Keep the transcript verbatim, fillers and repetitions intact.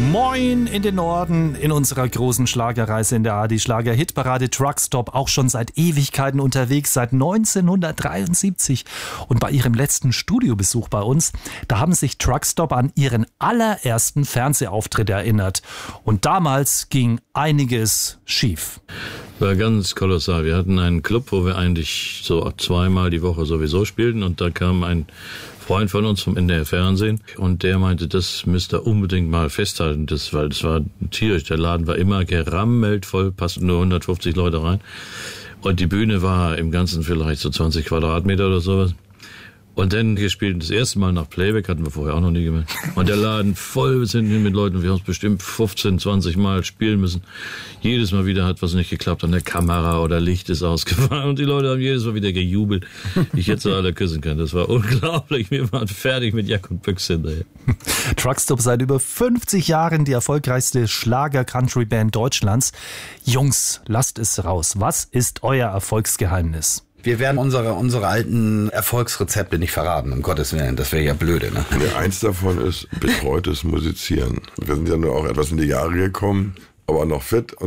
Moin in den Norden in unserer großen Schlagerreise in der A R D Schlager-Hitparade Truckstop, auch schon seit Ewigkeiten unterwegs, seit neunzehnhundertdreiundsiebzig. Und bei ihrem letzten Studiobesuch bei uns, da haben sich Truckstop an ihren allerersten Fernsehauftritt erinnert. Und damals ging einiges schief. War ganz kolossal. Wir hatten einen Club, wo wir eigentlich so zweimal die Woche sowieso spielten, und da kam ein Freund von uns vom N D R Fernsehen und der meinte, das müsst ihr unbedingt mal festhalten, das, weil das war tierisch. Der Laden war immer gerammelt voll, passten nur hundertfünfzig Leute rein, und die Bühne war im Ganzen vielleicht so zwanzig Quadratmeter oder sowas. Und dann gespielt das erste Mal nach Playback, hatten wir vorher auch noch nie gemacht. Und der Laden voll sind mit Leuten. Wir haben es bestimmt fünfzehn, zwanzig Mal spielen müssen. Jedes Mal wieder hat was nicht geklappt an der Kamera oder Licht ist ausgefallen. Und die Leute haben jedes Mal wieder gejubelt. Ich hätte sie alle küssen können. Das war unglaublich. Wir waren fertig mit Jack und Büchse hinterher. Truckstop seit über fünfzig Jahren die erfolgreichste Schlager-Country-Band Deutschlands. Jungs, lasst es raus. Was ist euer Erfolgsgeheimnis? Wir werden unsere, unsere alten Erfolgsrezepte nicht verraten, um Gottes Willen. Das wäre ja blöde, ne? Ja, eins davon ist betreutes Musizieren. Wir sind ja nur auch etwas in die Jahre gekommen, aber noch fit und